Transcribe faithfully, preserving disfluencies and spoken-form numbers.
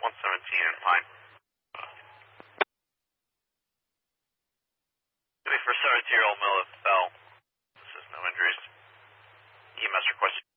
one seventeen and fine. Give me for seventeen-year-old Miller fell. This is no injuries. E M S request.